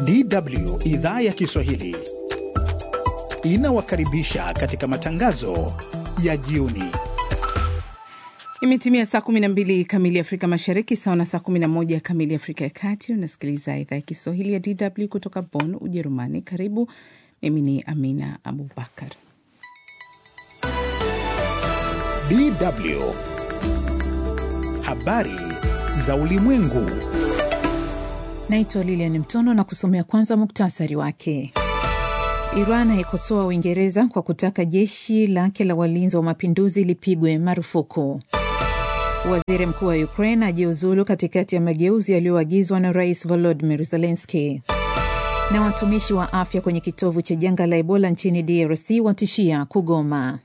DW idhaa ya Kiswahili inawakaribisha katika matangazo ya jioni. Imetimia saa 12 kamili Afrika Mashariki, sawa na saa 11 kamili Afrika ya Kati. Unasikiliza idhaa ya Kiswahili ya DW kutoka Bonn, Ujerumani. Karibu, mimi ni Amina Abubakar. DW habari za ulimwengu. Naitwa Lilian Mtono na kusomea kwanza muktasari wake. Iran haikosoa Uingereza kwa kutaka jeshi lake la walinzi wa mapinduzi lipigwe marufuku. Waziri mkuu wa Ukraine ajiuzulu katikati ya mageuzi yaliyoagizwa na Rais Volodymyr Zelensky. Na watumishi wa afya kwenye kitovu cha janga la Ebola nchini DRC watishia kugoma.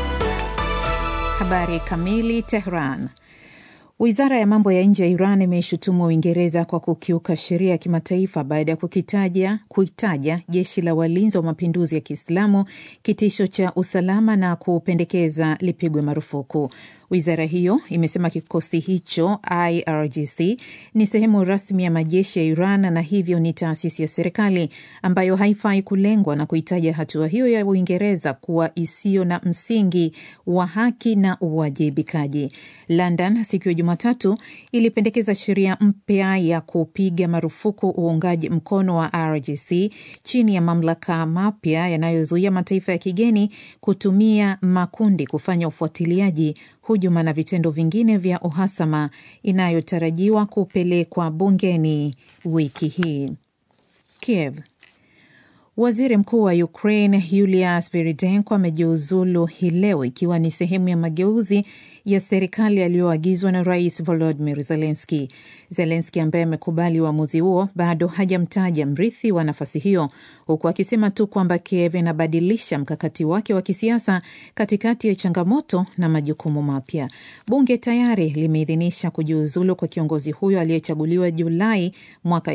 Habari kamili. Tehran. Wizara ya mambo ya nje ya Iran imeishutumu Uingereza kwa kukiuka sheria ya kimataifa baada ya kuitaja jeshi la walinzi wa mapinduzi ya Kiislamu kitisho cha usalama na kupendekeza lipigwe marufuku. Wizara hiyo imesema kikosi hicho IRGC ni sehemu rasmi ya majeshi ya Iran na hivyo ni taasisi ya serikali ambayo haifai kulengwa, na kuitaja hatua hiyo ya Uingereza kuwa isiyo na msingi wa haki na uwajibikaji. London siku ya Jumatatu ilipendekeza sheria mpya ya kupiga marufuku uungaji mkono wa IRGC chini ya mamlaka mapya yanayozuia mataifa ya kigeni kutumia makundi kufanya ufuatiliaji, hujuma na vitendo vingine vya uhasama, inayotarajiwa kupelekwa bungeni wiki hii. Kiev. Waziri mkuu wa Ukraine Yulia Sviridenko amejiuzulu hii leo, ikiwa ni sehemu ya mageuzi ya serikali aliyoagizwa na Rais Volodymyr Zelensky. Zelensky ambaye amekubali uamuzi huo bado hajamtaja mrithi wa nafasi hiyo, huku akisema tu kwamba Kiev inabadilisha mkakati wake wa kisiasa katikati ya changamoto na majukumu mapya. Bunge tayari limeidhinisha kujiuzulu kwa kiongozi huyo aliyechaguliwa Julai mwaka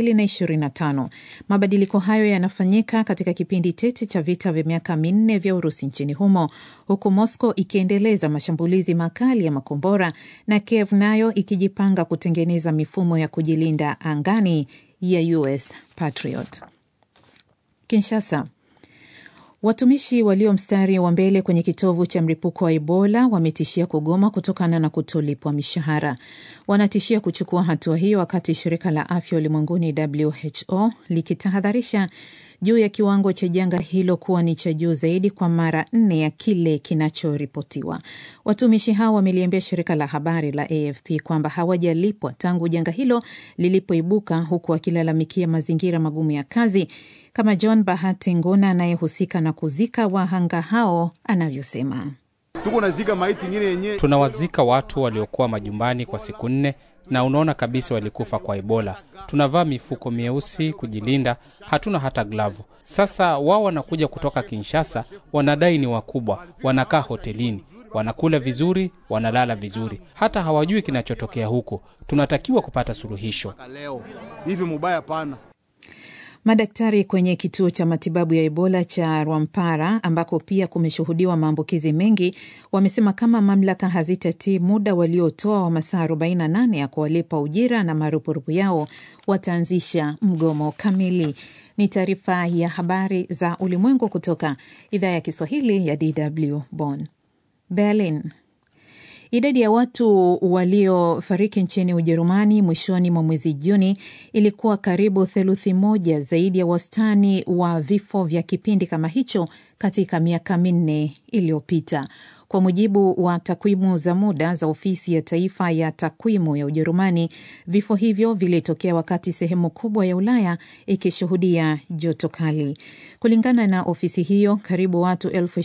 2025. Mabadiliko hayo yanafanyika katika kipindi tete cha vita vya miaka 4 vya Urusi nchini humo, huku Moscow ikiendeleza mashambulizi makali ya makombora na Kiev nayo ikijipanga kutengeneza mifumo ya kujilinda angani ya US Patriot. Kinshasa. Watumishi walio mstari wa mbele kwenye kitovu cha mlipuko wa Ebola wametishia kugoma kutokana na kutolipwa mishahara. Wanatishia kuchukua hatua hiyo wakati shirika la afya ulimwenguni WHO likitahadharisha juu ya kiwango cha janga hilo kuwa ni cha juu zaidi kwa mara 4 ya kile kinachoripotiwa. Watumishi hao wameliambia shirika la habari la AFP kwamba hawajalipwa tangu janga hilo lilipoibuka, huku wakilalamikia mazingira magumu ya kazi, kama John Bahati Ngona anayehusika na kuzika wahanga hao anavyosema. Tuko nazika maiti nyingine yenyewe. Tunawazika watu waliokuwa majumbani kwa siku 4 na unaona kabisa walikufa kwa Ebola. Tunavaa mifuko mieusi kujilinda, hatuna hata glavu. Sasa wao wanakuja kutoka Kinshasa, wanadai ni wakubwa, wanakaa hotelini, wanakula vizuri, wanalala vizuri. Hata hawajui kinachotokea huko. Tunatakiwa kupata suluhisho. Hivi mubaya pana. Madaktari kwenye kituo cha matibabu ya Ebola cha Rwampara, ambako pia kumeshuhudiwa maambukizi mengi, wamesema kama mamlaka hazitatii muda waliotoa wa masaa 48 ya kuwalipa ujira na marupurupu yao, wataanzisha mgomo kamili. Ni taarifa ya habari za ulimwengu kutoka idhaa ya Kiswahili ya DW Bonn. Berlin. Idadi ya watu waliofariki nchini Ujerumani mwishoni mwa mwezi Juni ilikuwa karibu theluthi moja zaidi ya wastani wa vifo vya kipindi kama hicho katika miaka 4 iliyopita. Kwa mujibu wa takwimu za muda za ofisi ya taifa ya takwimu ya Ujerumani, vifo hivyo vilitokea wakati sehemu kubwa ya Ulaya ikishuhudia joto kali. Kulingana na ofisi hiyo, karibu watu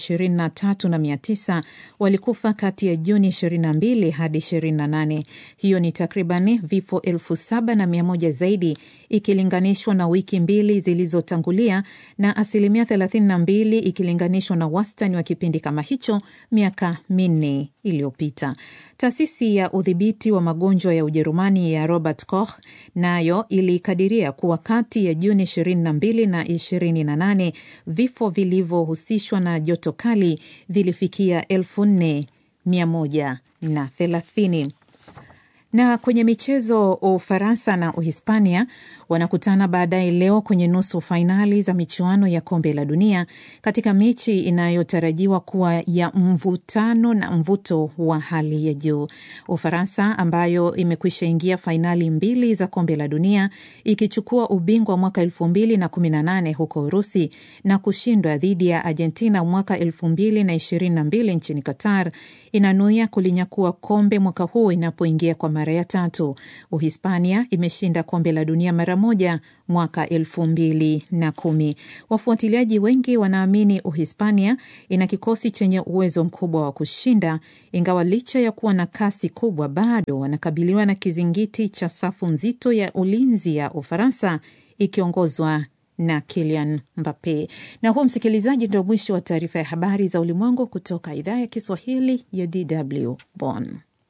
23,900 walikufa kati ya Juni 22 hadi 28. Hiyo ni takribani vifo 7,100 zaidi ikilinganishwa na wiki 2 zilizotangulia, na asilimia 32 ikilinganishwa na wastani wa kipindi kama hicho miaka 4 iliyopita. Taasisi ya udhibiti wa magonjwa ya Ujerumani ya Robert Koch nayo ilikadiria kuwa kati ya Juni 22 na 28 vifo vilivyohusishwa na joto kali vilifikia 4,130. Na kwenye michezo, Ufaransa na Uhispania wanakutana baadaye leo kwenye nusu fainali za michuano ya kombe la dunia katika mechi inayotarajiwa kuwa ya mvutano na mvuto wa hali ya juu. Ufaransa ambayo imekwisha ingia fainali 2 za kombe la dunia ikichukua ubingwa mwaka 2018 huko Urusi na kushindwa dhidi ya Argentina mwaka 2022 nchini Qatar, inanuia kulinyakua kombe mwaka huu inapoingia kwa mara ya 3. Uhispania imeshinda kombe la dunia mara moja mwaka 2010. Wafuatiliaji wengi wanaamini Uhispania ina kikosi chenye uwezo mkubwa wa kushinda, ingawa licha ya kuwa na kasi kubwa bado wanakabiliwa na kizingiti cha safu nzito ya ulinzi ya Ufaransa ikiongozwa na Kylian Mbappe. Na huo, msikilizaji, ndio mwisho wa taarifa ya habari za ulimwengu kutoka idhaa ya Kiswahili ya DW Bonn.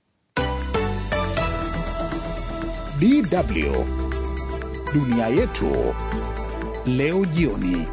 DW Dunia Yetu Leo Jioni.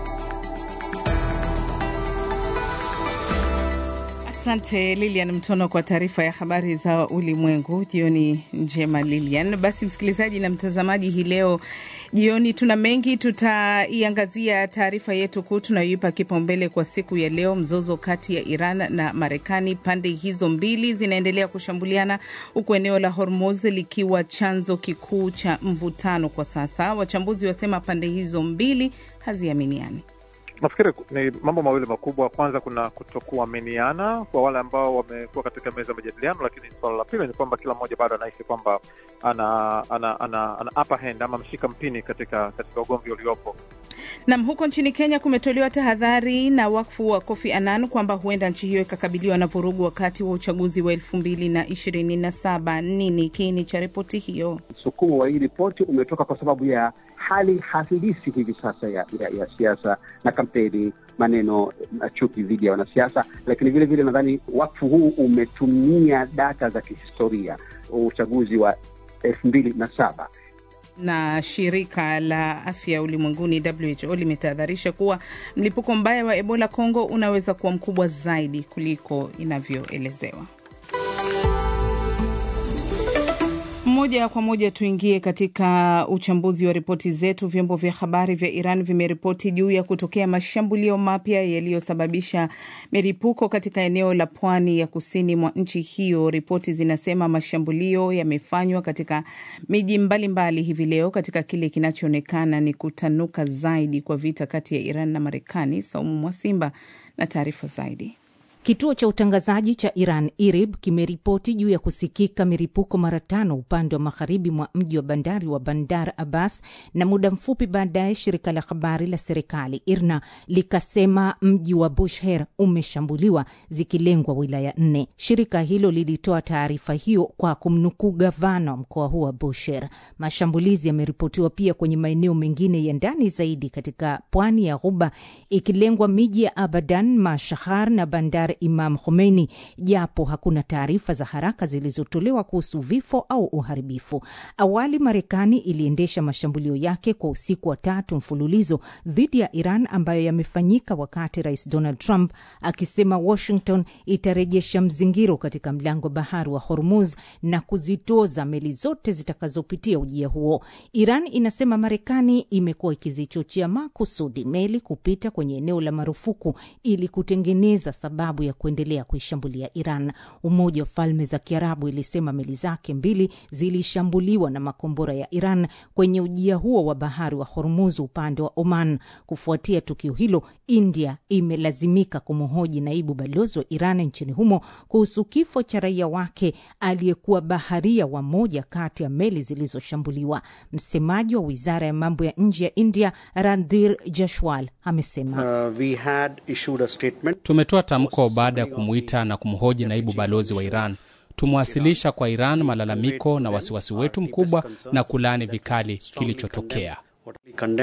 Asante Lilian Mtono kwa taarifa ya habari za ulimwengu. Jioni njema Lilian. Basi msikilizaji na mtazamaji, hii leo jioni tuna mengi. Tutaiangazia taarifa yetu kuu tunayoipa kipaumbele kwa siku ya leo, mzozo kati ya Iran na Marekani. Pande hizo mbili zinaendelea kushambuliana huku eneo la Hormuz likiwa chanzo kikuu cha mvutano kwa sasa. Wachambuzi wasema pande hizo mbili haziaminiani. Nafikiri ni mambo mawili makubwa. Kwanza, kuna kutokuaminiana kwa wale ambao wamekuwa katika meza ya majadiliano, lakini swala la pili ni kwamba kila mmoja bado anahisi kwamba ana upper hand ama mshika mpini katika ugomvi uliopo. Na huko nchini Kenya kumetolewa tahadhari na wakfu wa Kofi Annan kwamba huenda nchi hiyo ikakabiliwa na vurugu wakati wa uchaguzi wa 2027. Nini kiini cha ripoti hiyo? Msukumo wa hii ripoti umetoka kwa sababu ya hali halisi hivi sasa ya siasa na kampeni, maneno chuki dhidi ya wanasiasa, lakini vile vile nadhani wakfu huu umetumia data za kihistoria, uchaguzi wa 2007. Na shirika la afya ulimwenguni WHO limetahadharisha kuwa mlipuko mbaya wa Ebola Kongo unaweza kuwa mkubwa zaidi kuliko inavyoelezewa. Moja kwa moja tuingie katika uchambuzi wa ripoti zetu. Vyombo vya habari vya Iran vimeripoti juu ya kutokea mashambulio mapya yaliyosababisha milipuko katika eneo la pwani ya kusini mwa nchi hiyo. Ripoti zinasema mashambulio yamefanywa katika miji mbalimbali hivi leo katika kile kinachoonekana ni kutanuka zaidi kwa vita kati ya Iran na Marekani. Saumu Mwasimba na taarifa zaidi. Kituo cha utangazaji cha Iran IRIB kimeripoti juu ya kusikika milipuko mara 5 upande wa magharibi mwa mji wa bandari wa Bandar Abbas, na muda mfupi baadaye shirika la habari la serikali IRNA likasema mji wa Bushehr umeshambuliwa, zikilengwa wilaya 4. Shirika hilo lilitoa taarifa hiyo kwa kumnukuu gavana wa mkoa huo wa Bushehr. Mashambulizi yameripotiwa pia kwenye maeneo mengine ya ndani zaidi katika pwani ya Ghuba, ikilengwa miji ya Abadan, Mashahar na Bandar Imam Khomeini, japo hakuna taarifa za haraka zilizotolewa kuhusu vifo au uharibifu. Awali Marekani iliendesha mashambulio yake kwa usiku wa 3 mfululizo dhidi ya Iran, ambayo yamefanyika wakati Rais Donald Trump akisema Washington itarejesha mzingiro katika mlango bahari wa Hormuz na kuzitoza meli zote zitakazopitia ujia huo. Iran inasema Marekani imekuwa ikizichochea makusudi meli kupita kwenye eneo la marufuku ili kutengeneza sababu ya kuendelea kuishambulia Iran. Umoja wa Falme za Kiarabu ilisema meli zake 2 zilishambuliwa na makombora ya Iran kwenye ujia huo wa bahari wa Hormuz upande wa Oman. Kufuatia tukio hilo, India imelazimika kumhoji naibu balozi wa Iran nchini humo kuhusu kifo cha raia wake aliyekuwa baharia wa moja kati ya meli zilizoshambuliwa. Msemaji wa Wizara ya Mambo ya Nje ya India, Randhir Jaiswal, amesema tumetoa tamko baada ya kumuita na kumhoji naibu balozi wa Iran. Tumewasilisha kwa Iran malalamiko na wasiwasi wetu mkubwa na kulaani vikali kilichotokea.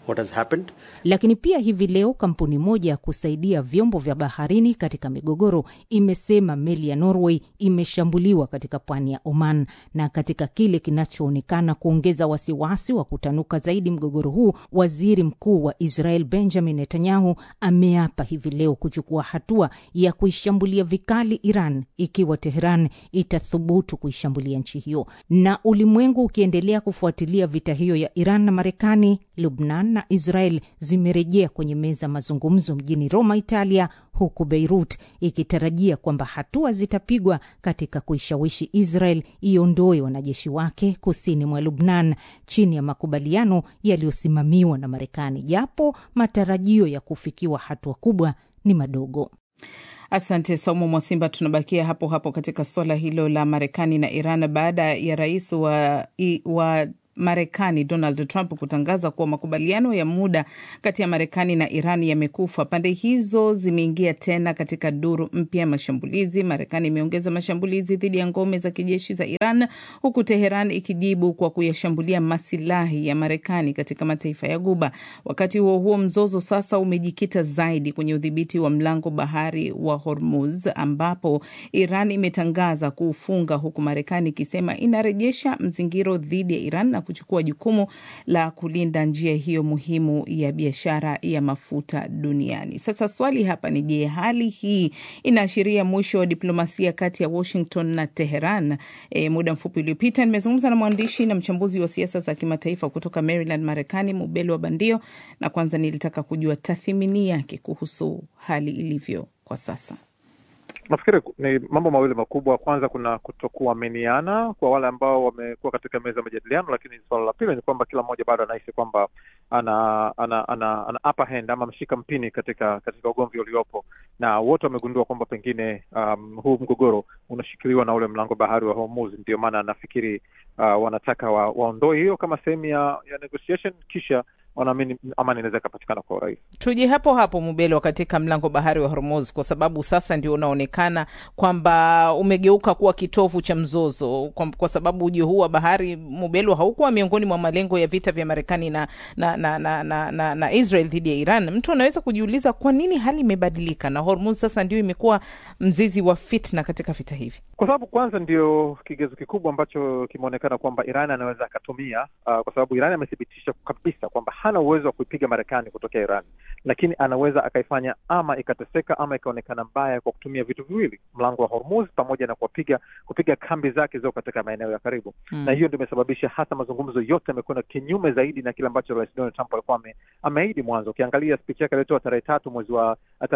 what has happened. Lakini pia hivi leo kampuni moja ya kusaidia vyombo vya baharini katika migogoro imesema meli ya Norway imeshambuliwa katika pwani ya Oman, na katika kile kinachoonekana kuongeza wasiwasi wa kutanuka zaidi mgogoro huu, waziri mkuu wa Israel Benjamin Netanyahu ameapa hivi leo kuchukua hatua ya kuishambulia vikali Iran ikiwa Tehran itathubutu kuishambulia nchi hiyo. Na ulimwengu ukiendelea kufuatilia vita hiyo ya Iran na Marekani, Lebanon na Israel zimerejea kwenye meza mazungumzo mjini Roma, Italia, huku Beirut ikitarajia kwamba hatua zitapigwa katika kuishawishi Israel iondoe wanajeshi wake kusini mwa Lebanon chini ya makubaliano yaliyosimamiwa na Marekani, japo matarajio ya kufikiwa hatua kubwa ni madogo. Asante Saumu Mwasimba. Tunabakia hapo hapo katika swala hilo la Marekani na Iran baada ya rais wa Marekani Donald Trump kutangaza kuwa makubaliano ya muda kati ya Marekani na Iran yamekufa. Pande hizo zimeingia tena katika duru mpya mashambulizi. Marekani imeongeza mashambulizi dhidi ya ngome za kijeshi za Iran, huku Teheran ikijibu kwa kuyashambulia masilahi ya Marekani katika mataifa ya Ghuba. Wakati huo huo, mzozo sasa umejikita zaidi kwenye udhibiti wa mlango bahari wa Hormuz, ambapo Iran imetangaza kuufunga, huku Marekani ikisema inarejesha mzingiro dhidi ya Iran na kuchukua jukumu la kulinda njia hiyo muhimu ya biashara ya mafuta duniani. Sasa swali hapa ni je, hali hii inaashiria mwisho wa diplomasia kati ya Washington na Teheran? Muda mfupi uliopita nimezungumza na mwandishi na mchambuzi wa siasa za kimataifa kutoka Maryland, Marekani, Mubelo wa Bandio, na kwanza nilitaka kujua tathmini yake kuhusu hali ilivyo kwa sasa. Nafikiri ni mambo mawili makubwa. Kwanza kuna kutokuaminiana kwa wale ambao wamekuwa katika meza ya majadiliano, lakini swala la pili ni kwamba kila mmoja bado anahisi kwamba ana upper hand ama mshika mpini katika ugomvi uliopo, na wote wamegundua kwamba pengine huu mgogoro unashikiliwa na ule mlango bahari wa Hormuz. Ndio maana nafikiri wanataka waondoe hiyo kama sehemu ya negotiation, kisha wanaamini amani inaweza kupatikana kwa urahisi. Tuje hapo hapo Mubelo, katika mlango bahari wa Hormuz, kwa sababu sasa ndio unaonekana kwamba umegeuka kuwa kitovu cha mzozo, kwa sababu ujio huu wa bahari, Mubelo, haukuwa miongoni mwa malengo ya vita vya Marekani na Israel dhidi ya Iran. Mtu anaweza kujiuliza kwa nini hali imebadilika na Hormuz sasa ndio imekuwa mzizi wa fitna katika vita hivi? Kwa sababu kwanza ndio kigezo kikubwa ambacho kimeonekana kwamba Iran anaweza akatumia, kwa sababu Iran amethibitisha kabisa kwamba hana uwezo wa kuipiga Marekani kutokea Iran, lakini anaweza akaifanya ama ikateseka ama ikaonekana mbaya kwa kutumia vitu viwili, mlango wa Hormuz pamoja na kupiga kambi zake zao katika maeneo ya karibu. Na hiyo ndio imesababisha hasa mazungumzo yote yamekwenda kinyume zaidi na kile ambacho Rais Donald Trump alikuwa ameahidi mwanzo. Ukiangalia speech yake alitoa tarehe 6 mwezi wa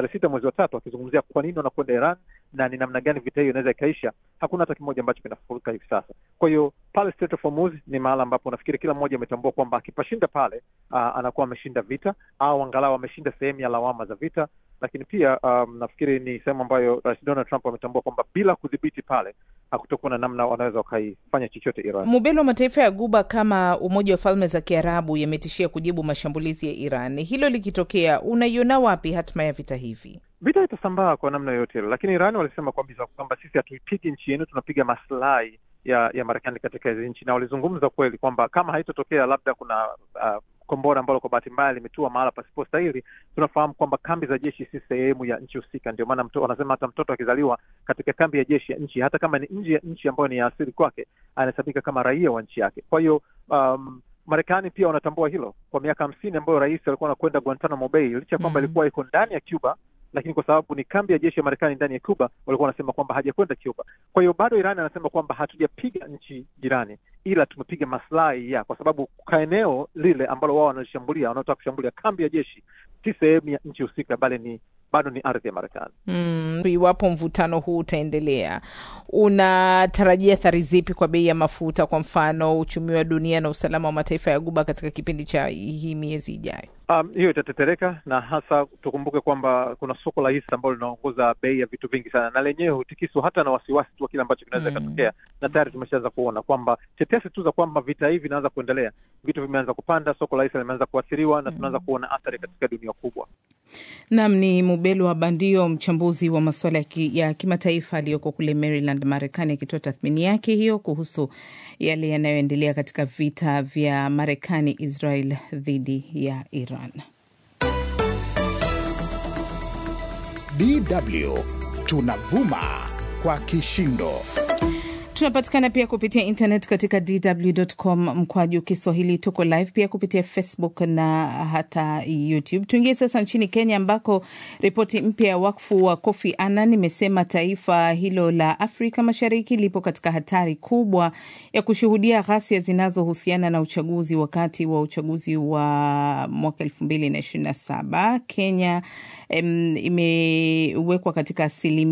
3 akizungumzia kwa nini wanakwenda Iran na ni namna gani vita hiyo inaweza ikaisha, hakuna hata kimoja ambacho kinafurika hivi sasa. Kwa hiyo pale Strait of Hormuz ni mahali ambapo nafikiri kila mmoja ametambua kwamba akipashinda pale anakuwa ameshinda vita au angalau ameshinda sehemu ya lawama za vita. Lakini pia nafikiri ni sehemu ambayo Rais Donald Trump ametambua kwamba bila kudhibiti pale hakutakuwa na namna wanaweza wakaifanya chochote Iran. Mubelo, mataifa ya Ghuba kama Umoja wa Falme za Kiarabu yametishia kujibu mashambulizi ya Iran. Hilo likitokea, unaiona wapi hatma ya vita hivi? Vita itasambaa kwa namna yoyote ile, lakini Iran walisema kwamba sisi hatuipigi nchi yenu, tunapiga maslahi ya Marekani katika hizo nchi, na walizungumza kweli kwamba kama haitotokea labda kuna kombora ambalo kwa bahati mbaya limetua mahala pasipostahili, tunafahamu kwamba kambi za jeshi si sehemu ya nchi husika. Ndio maana wanasema hata mtoto akizaliwa katika kambi ya jeshi ya nchi, hata kama ni nje ya nchi ambayo ni ya asili kwake, anahesabika kama raia wa nchi yake. Kwa hiyo Marekani pia wanatambua hilo. Kwa miaka 50 ambayo rais alikuwa anakwenda Guantanamo Bay, licha kwamba ilikuwa iko ndani ya Cuba, lakini kwa sababu ni kambi ya jeshi ya Marekani ndani ya Cuba, walikuwa wanasema kwamba hajakwenda Cuba. Kwa hiyo bado Iran anasema kwamba hatujapiga nchi jirani, ila tumepiga maslahi kwa sababu eneo lile ambalo wao wanashambulia, wanaotaka kushambulia kambi ya jeshi, si sehemu ya nchi husika, bali bado ni ardhi ya Marekani. Iwapo mvutano huu utaendelea, unatarajia athari zipi kwa bei ya mafuta, kwa mfano uchumi wa dunia na usalama wa mataifa ya Ghuba katika kipindi cha hii miezi ijayo? Hiyo itatetereka, na hasa tukumbuke kwamba kuna soko la hisa ambalo linaongoza bei ya vitu vingi sana, na lenyewe hutikiswa hata na wasiwasi tu wa kile ambacho kinaweza kutokea. Na tayari tumeshaanza kuona kwamba tetesi tu za kwamba vita hivi vinaanza kuendelea, vitu vimeanza kupanda, soko la hisa limeanza kuathiriwa na tunaanza kuona athari katika dunia kubwa. Naam, ni Mubelwa Bandio, mchambuzi wa masuala ya kimataifa aliyoko kule Maryland, Marekani, akitoa tathmini yake hiyo kuhusu yale yanayoendelea katika vita vya Marekani Israel dhidi ya Iran. DW tunavuma kwa kishindo. Tunapatikana pia kupitia internet katika dw.com/Kiswahili. Tuko live pia kupitia Facebook na hata YouTube. Tuingie sasa nchini Kenya, ambako ripoti mpya ya wakfu wa Kofi Annan imesema taifa hilo la Afrika Mashariki lipo katika hatari kubwa ya kushuhudia ghasia zinazohusiana na uchaguzi wakati wa uchaguzi wa mwaka 2027. Kenya imewekwa katika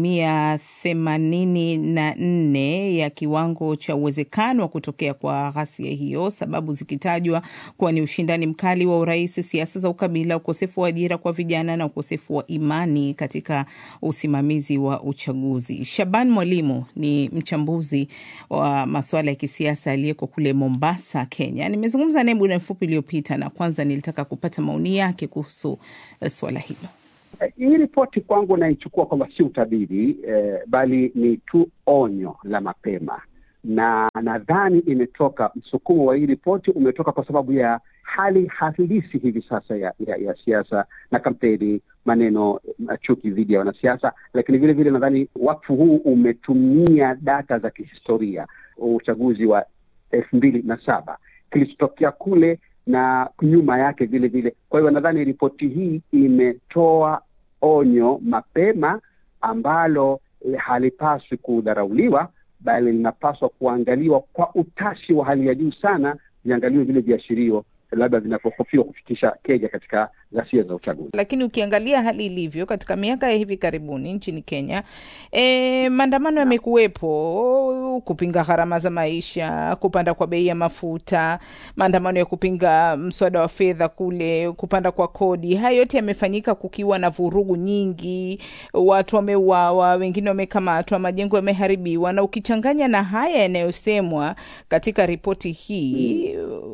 84% ya kiwango cha uwezekano wa kutokea kwa ghasia hiyo, sababu zikitajwa kuwa ni ushindani mkali wa urais, siasa za ukabila, ukosefu wa ajira kwa vijana na ukosefu wa imani katika usimamizi wa uchaguzi. Shaban Mwalimu ni mchambuzi wa masuala ya kisiasa aliyeko kule Mombasa, Kenya. Nimezungumza naye muda mfupi uliopita na kwanza nilitaka kupata maoni yake kuhusu swala hilo. Hii ripoti kwangu naichukua kwamba si utabiri bali ni tu onyo la mapema, na nadhani imetoka, msukumo wa hii ripoti umetoka kwa sababu ya hali halisi hivi sasa ya siasa na kampeni, maneno chuki dhidi ya wanasiasa. Lakini vile vile nadhani wakfu huu umetumia data za kihistoria, uchaguzi wa 2007 kilichotokea kule na nyuma yake vile vile. Kwa hiyo nadhani ripoti hii imetoa onyo mapema ambalo halipaswi kudharauliwa, bali linapaswa kuangaliwa kwa utashi wa hali ya juu sana, viangaliwe vile viashirio labda vinapohofiwa kufikisha Kenya katika ghasia za uchaguzi. Lakini ukiangalia hali ilivyo katika miaka ya hivi karibuni nchini Kenya, maandamano yamekuwepo kupinga gharama za maisha, kupanda kwa bei ya mafuta, maandamano ya kupinga mswada wa fedha kule, kupanda kwa kodi. Hayo yote yamefanyika kukiwa na vurugu nyingi, watu wameuawa, wengine wamekamatwa, majengo yameharibiwa, na ukichanganya na haya yanayosemwa katika ripoti hii,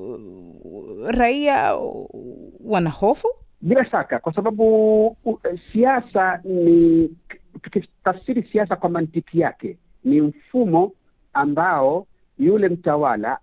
raia wana hofu bila shaka, kwa sababu siasa ni, tukitafsiri siasa kwa mantiki yake, ni mfumo ambao yule mtawala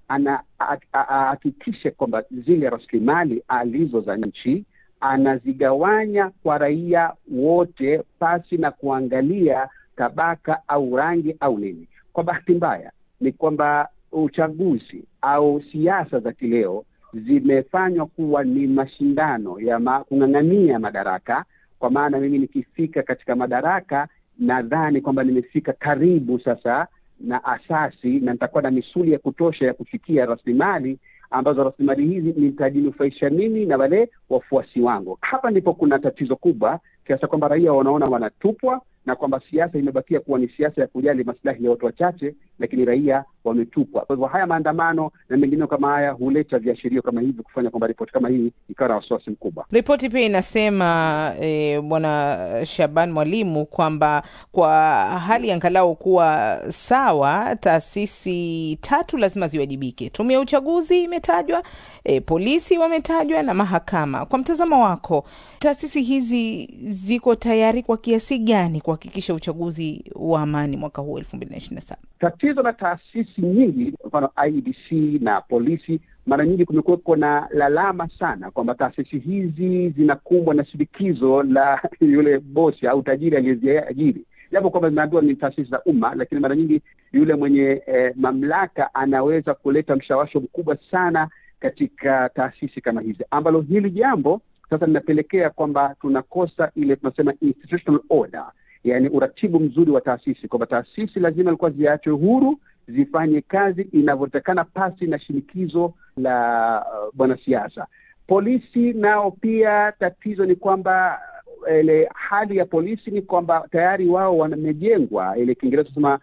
ahakikishe kwamba zile rasilimali alizo za nchi anazigawanya kwa raia wote pasi na kuangalia tabaka au rangi au nini. Kwa bahati mbaya ni kwamba uchaguzi au siasa za kileo zimefanywa kuwa ni mashindano ya kung'ang'ania madaraka. Kwa maana mimi nikifika katika madaraka, nadhani kwamba nimefika karibu sasa na asasi na nitakuwa na misuli ya kutosha ya kufikia rasilimali, ambazo rasilimali hizi nitajinufaisha mimi na wale wafuasi wangu. Hapa ndipo kuna tatizo kubwa, kiasi kwamba raia wanaona wanatupwa na kwamba siasa imebakia kuwa ni siasa ya kujali maslahi ya watu wachache, lakini raia wametupwa. Kwa hivyo haya maandamano na mengineo kama haya huleta viashirio kama hivi, kufanya kwamba ripoti kama hii ikawa na wasiwasi mkubwa. Ripoti pia inasema Bwana Shaban Mwalimu kwamba kwa hali angalau kuwa sawa, taasisi 3 lazima ziwajibike. Tume ya uchaguzi imetajwa, polisi wametajwa na mahakama. Kwa mtazamo wako, taasisi hizi ziko tayari kwa kiasi gani kuhakikisha uchaguzi wa amani mwaka huu 2027? Tatizo la taasisi nyingi, mfano IEBC na polisi, mara nyingi kumekuwa na lalama sana kwamba taasisi hizi zinakumbwa na shinikizo la yule bosi au tajiri aliyeziajiri. Japo kwamba zinaambiwa ni taasisi za umma, lakini mara nyingi yule mwenye mamlaka anaweza kuleta mshawasho mkubwa sana katika taasisi kama hizi, ambalo hili jambo sasa linapelekea kwamba tunakosa ile tunasema institutional order, yani uratibu mzuri wa taasisi, kwamba taasisi lazima ilikuwa ziachwe huru, zifanye kazi inavyotakana pasi na shinikizo la bwana siasa. Polisi nao pia tatizo ni kwamba ile hali ya polisi ni kwamba tayari wao wamejengwa ile Kiingereza tunasema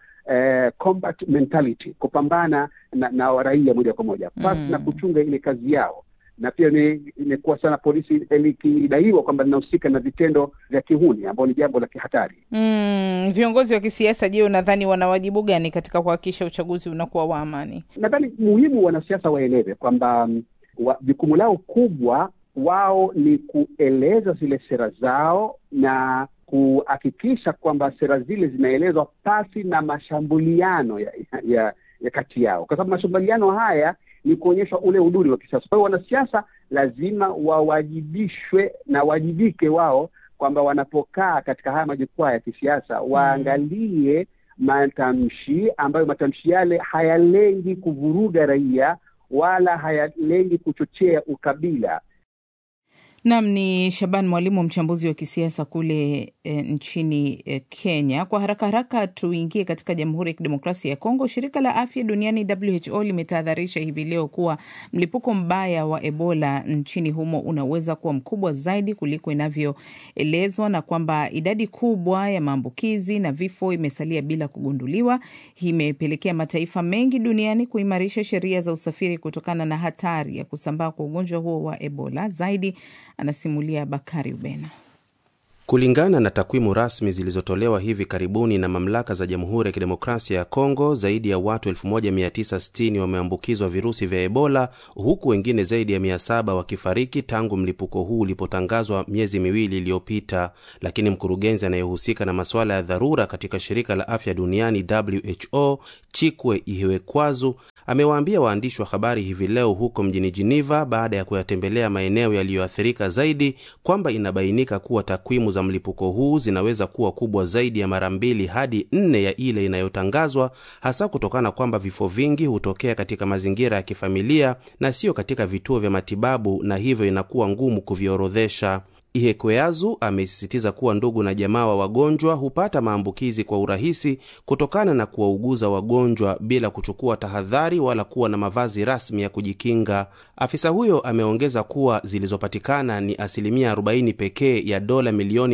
combat mentality, kupambana na raia moja kwa moja pasi na kuchunga ile kazi yao. na pia imekuwa sana polisi likidaiwa kwamba linahusika na vitendo vya kihuni ambao ni jambo la kihatari. Viongozi wa kisiasa, je, unadhani wana wajibu gani katika kuhakikisha uchaguzi unakuwa wa amani? Nadhani muhimu wanasiasa waelewe kwamba jukumu lao kubwa wao ni kueleza zile sera zao na kuhakikisha kwamba sera zile zinaelezwa pasi na mashambuliano ya kati yao, kwa sababu mashambuliano haya ni kuonyesha ule uduri wa kisiasa. Kwa hiyo wanasiasa lazima wawajibishwe na wajibike wao kwamba wanapokaa katika haya majukwaa ya kisiasa waangalie matamshi ambayo matamshi yale hayalengi kuvuruga raia wala hayalengi kuchochea ukabila. Naam, ni Shaban Mwalimu, mchambuzi wa kisiasa kule nchini Kenya. Kwa haraka haraka tuingie katika Jamhuri ya Kidemokrasia ya Kongo. Shirika la Afya Duniani WHO limetahadharisha hivi leo kuwa mlipuko mbaya wa Ebola nchini humo unaweza kuwa mkubwa zaidi kuliko inavyoelezwa, na kwamba idadi kubwa ya maambukizi na vifo imesalia bila kugunduliwa. Hii imepelekea mataifa mengi duniani kuimarisha sheria za usafiri kutokana na hatari ya kusambaa kwa ugonjwa huo wa Ebola. Zaidi anasimulia Bakari Ubena. Kulingana na takwimu rasmi zilizotolewa hivi karibuni na mamlaka za Jamhuri ya Kidemokrasia ya Kongo, zaidi ya watu 1960 wameambukizwa virusi vya Ebola, huku wengine zaidi ya 700 wakifariki tangu mlipuko huu ulipotangazwa miezi miwili iliyopita. Lakini mkurugenzi anayehusika na masuala ya dharura katika shirika la afya duniani WHO, Chikwe Ihewekwazu, amewaambia waandishi wa habari hivi leo huko mjini Geneva baada ya kuyatembelea maeneo yaliyoathirika zaidi kwamba inabainika kuwa takwimu za mlipuko huu zinaweza kuwa kubwa zaidi ya mara 2 hadi 4 ya ile inayotangazwa, hasa kutokana kwamba vifo vingi hutokea katika mazingira ya kifamilia na sio katika vituo vya matibabu, na hivyo inakuwa ngumu kuviorodhesha. Ihekweazu amesisitiza kuwa ndugu na jamaa wa wagonjwa hupata maambukizi kwa urahisi kutokana na kuwauguza wagonjwa bila kuchukua tahadhari wala kuwa na mavazi rasmi ya kujikinga. Afisa huyo ameongeza kuwa zilizopatikana ni 40% pekee ya dola milioni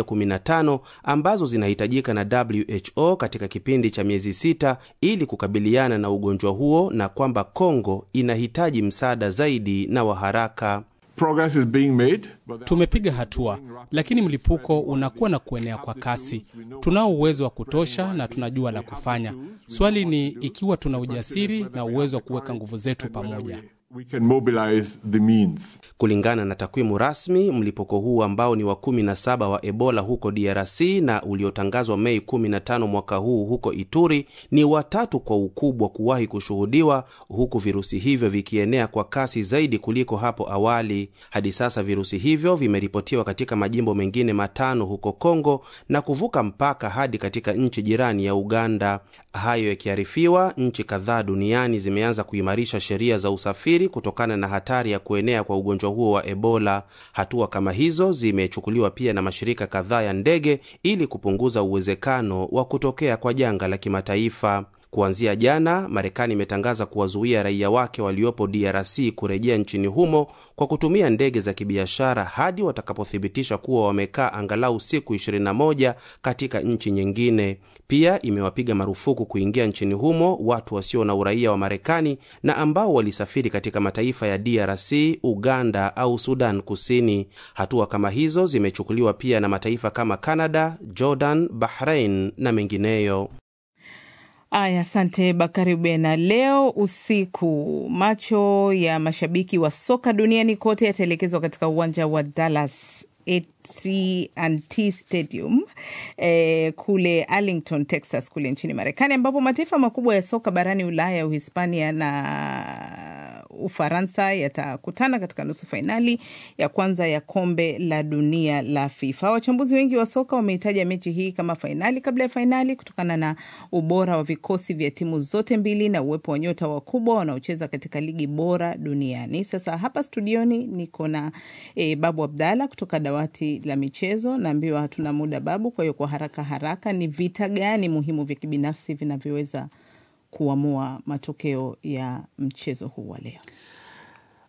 115 ambazo zinahitajika na WHO katika kipindi cha miezi 6 ili kukabiliana na ugonjwa huo, na kwamba Kongo inahitaji msaada zaidi na wa haraka. Progress is being made. Tumepiga hatua, lakini mlipuko unakuwa na kuenea kwa kasi. Tunao uwezo wa kutosha na tunajua la kufanya. Swali ni ikiwa tuna ujasiri na uwezo wa kuweka nguvu zetu pamoja. We can mobilize the means. Kulingana na takwimu rasmi, mlipuko huu ambao ni wa 17 wa Ebola huko DRC na uliotangazwa Mei 15 mwaka huu huko Ituri ni watatu kwa ukubwa kuwahi kushuhudiwa, huku virusi hivyo vikienea kwa kasi zaidi kuliko hapo awali. Hadi sasa virusi hivyo vimeripotiwa katika majimbo mengine 5 huko Kongo na kuvuka mpaka hadi katika nchi jirani ya Uganda. Hayo yakiarifiwa, nchi kadhaa duniani zimeanza kuimarisha sheria za usafiri kutokana na hatari ya kuenea kwa ugonjwa huo wa Ebola. Hatua kama hizo zimechukuliwa pia na mashirika kadhaa ya ndege ili kupunguza uwezekano wa kutokea kwa janga la kimataifa. Kuanzia jana, Marekani imetangaza kuwazuia raia wake waliopo DRC kurejea nchini humo kwa kutumia ndege za kibiashara hadi watakapothibitisha kuwa wamekaa angalau siku 21 katika nchi nyingine. Pia imewapiga marufuku kuingia nchini humo watu wasio na uraia wa Marekani na ambao walisafiri katika mataifa ya DRC, Uganda au Sudan Kusini. Hatua kama hizo zimechukuliwa pia na mataifa kama Canada, Jordan, Bahrain na mengineyo. Aya, asante Bakari Ubena. Leo usiku macho ya mashabiki wa soka duniani kote yataelekezwa katika uwanja wa Dallas AT&T Stadium kule Arlington, Texas kule nchini Marekani, ambapo mataifa makubwa ya soka barani Ulaya, Uhispania na Ufaransa yatakutana katika nusu fainali ya kwanza ya kombe la dunia la FIFA. Wachambuzi wengi wa soka wameitaja mechi hii kama fainali kabla ya fainali kutokana na ubora wa vikosi vya timu zote mbili na uwepo wa nyota wakubwa wanaocheza katika ligi bora duniani. Sasa hapa studioni niko na Babu Abdalla kutoka dawati la michezo. Naambiwa hatuna muda Babu, kwa hiyo kwa haraka ni vita gani muhimu vya kibinafsi vinavyoweza kuamua matokeo ya mchezo huu wa leo?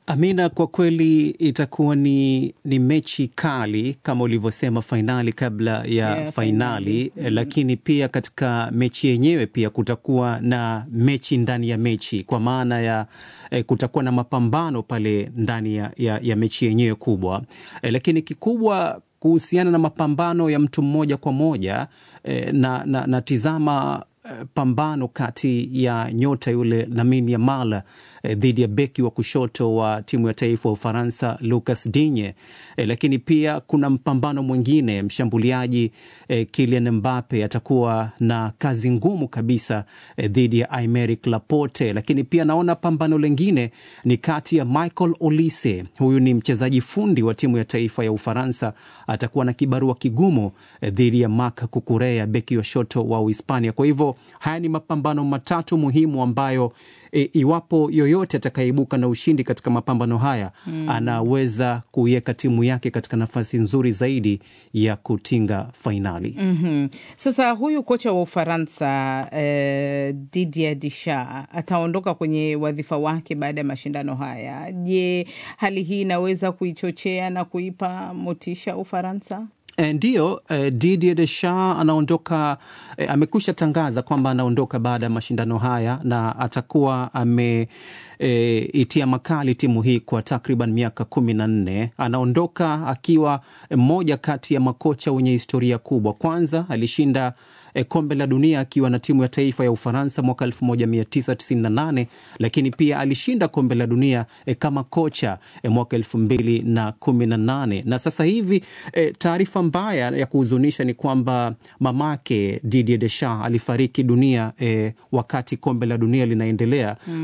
Amina, kwa kweli itakuwa ni mechi kali kama ulivyosema, fainali kabla ya fainali. Lakini pia katika mechi yenyewe pia kutakuwa na mechi ndani ya mechi, kwa maana ya kutakuwa na mapambano pale ndani ya mechi yenyewe kubwa. Lakini kikubwa kuhusiana na mapambano ya mtu mmoja kwa moja, na tizama pambano kati ya nyota yule Lamine Yamal dhidi ya beki wa kushoto wa timu ya taifa wa Ufaransa Lucas Digne. Lakini pia kuna mpambano mwingine, mshambuliaji Kylian Mbappe atakuwa na kazi ngumu kabisa dhidi ya Aymeric Laporte. Lakini pia naona pambano lingine ni kati ya Michael Olise, huyu ni mchezaji fundi wa timu ya taifa ya Ufaransa, atakuwa na kibarua kigumu dhidi ya Marc Cucurella, beki wa shoto wa Uhispania. Kwa hivyo haya ni mapambano matatu muhimu ambayo iwapo yoyote atakaibuka na ushindi katika mapambano haya, anaweza kuiweka timu yake katika nafasi nzuri zaidi ya kutinga fainali. Sasa huyu kocha wa Ufaransa Didier Deschamps ataondoka kwenye wadhifa wake baada ya mashindano haya. Je, hali hii inaweza kuichochea na kuipa motisha Ufaransa? Ndiyo, Didier Deschamps anaondoka, amekusha tangaza kwamba anaondoka baada ya mashindano haya, na atakuwa itia makali timu hii kwa takriban miaka 14. Anaondoka akiwa mmoja kati ya makocha wenye historia kubwa. Kwanza alishinda kombe la dunia akiwa na timu ya taifa ya Ufaransa mwaka 1998, lakini pia alishinda kombe la dunia kama kocha mwaka 2018. Na sasa hivi taarifa mbaya ya kuhuzunisha ni kwamba mamake Didier Deschamps alifariki dunia wakati kombe la dunia linaendelea.